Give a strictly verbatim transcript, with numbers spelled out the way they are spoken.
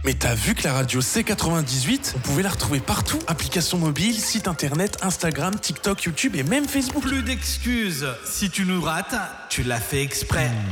Mais t'as vu que la radio C quatre-vingt-dix-huit, on pouvait la retrouver partout. Application mobile, site internet, Instagram, TikTok, YouTube et même Facebook. Plus d'excuses. Si tu nous rates, tu l'as fait exprès.